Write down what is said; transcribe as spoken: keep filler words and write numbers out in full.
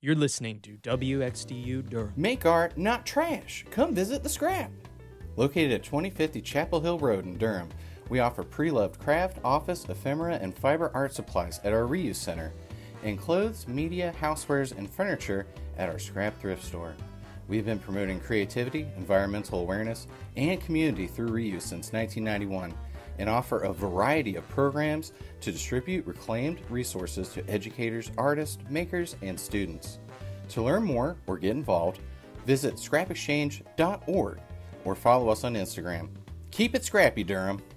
You're listening to W X D U Durham. Make art, not trash. Come visit The Scrap. Located at twenty fifty Chapel Hill Road in Durham, we offer pre-loved craft, office, ephemera, and fiber art supplies at our reuse center, and clothes, media, housewares, and furniture at our scrap thrift store. We've been promoting creativity, environmental awareness, and community through reuse since nineteen ninety-one, and offer a variety of programs to distribute reclaimed resources to educators, artists, makers, and students. To learn more or get involved, visit scrap exchange dot org or follow us on Instagram. Keep it scrappy, Durham.